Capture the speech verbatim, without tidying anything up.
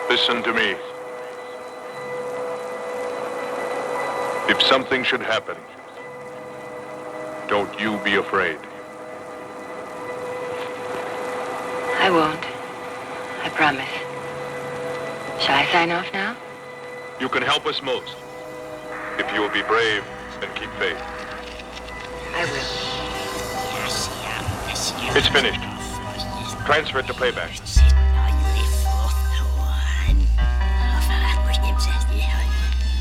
Listen to me. If something should happen, don't you be afraid. I won't. I promise. Shall I sign off now? You can help us most. If you will be brave and keep faith. I will. It's finished. Transfer it to playback.